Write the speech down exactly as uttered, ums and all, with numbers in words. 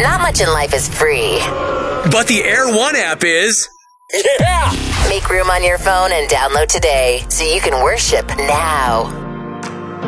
Not much in life is free. But the Air One app is. Yeah! Make room on your phone and download today so you can worship now.